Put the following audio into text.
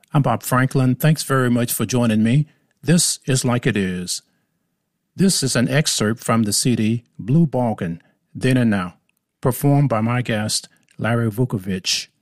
I'm Bob Franklin. Thanks very much for joining me. This is Like It Is. This is an excerpt from the CD Blue Bargain, Then and Now, performed by my guest, Larry Vukovich.